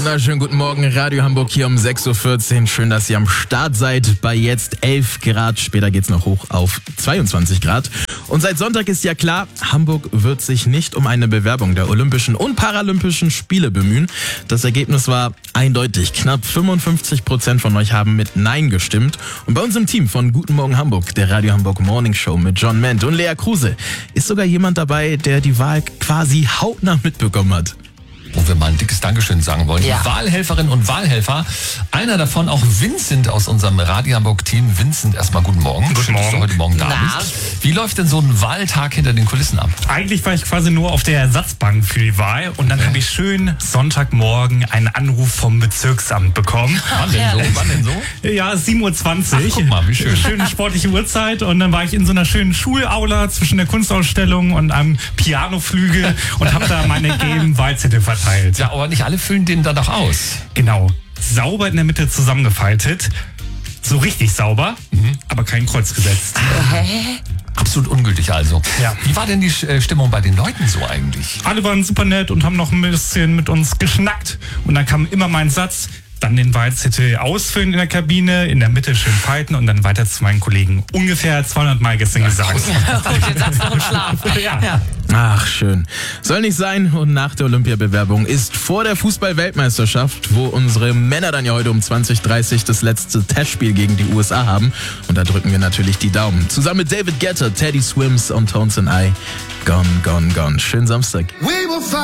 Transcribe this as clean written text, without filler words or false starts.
Wunderschönen guten Morgen, Radio Hamburg hier um 6.14 Uhr. Schön, dass ihr am Start seid bei jetzt 11 Grad. Später geht's noch hoch auf 22 Grad. Und seit Sonntag ist ja klar, Hamburg wird sich nicht um eine Bewerbung der Olympischen und Paralympischen Spiele bemühen. Das Ergebnis war eindeutig. Knapp 55% von euch haben mit Nein gestimmt. Und bei uns im Team von Guten Morgen Hamburg, der Radio Hamburg Morning Show mit John Ment und Lea Kruse, ist sogar jemand dabei, der die Wahl quasi hautnah mitbekommen hat. Wo wir mal ein dickes Dankeschön sagen wollen. Ja. Die Wahlhelferinnen und Wahlhelfer, einer davon auch Vincent aus unserem Radio Hamburg-Team. Vincent, erstmal guten Morgen. Guten Morgen. Dass du heute Morgen da bist. Wie läuft denn so ein Wahltag hinter den Kulissen ab? Eigentlich war ich quasi nur auf der Ersatzbank für die Wahl und dann habe ich schön Sonntagmorgen einen Anruf vom Bezirksamt bekommen. Wann denn so? Ja, 7.20 Uhr. Ach, guck mal, wie schön. Schöne sportliche Uhrzeit und dann war ich in so einer schönen Schulaula zwischen der Kunstausstellung und einem Pianoflügel und habe da meine gelben Wahlzettel verteilt. Ja, aber nicht alle füllen den dann doch aus. Genau. Sauber in der Mitte zusammengefaltet. So richtig sauber, aber kein Kreuz gesetzt. Absolut ungültig also. Ja. Wie war denn die Stimmung bei den Leuten so eigentlich? Alle waren super nett und haben noch ein bisschen mit uns geschnackt. Und dann kam immer mein Satz, dann den Wahlzettel ausfüllen in der Kabine, in der Mitte schön falten und dann weiter zu meinen Kollegen. Ungefähr 200 Mal gestern gesagt. Den Satz noch im Schlaf. Ja. Ach, schön. Soll nicht sein. Und nach der Olympiabewerbung ist vor der Fußball-Weltmeisterschaft, wo unsere Männer dann ja heute um 20:30 das letzte Testspiel gegen die USA haben. Und da drücken wir natürlich die Daumen. Zusammen mit David Guetta, Teddy Swims und Tones and I. Gone, gone, gone. Schönen Samstag.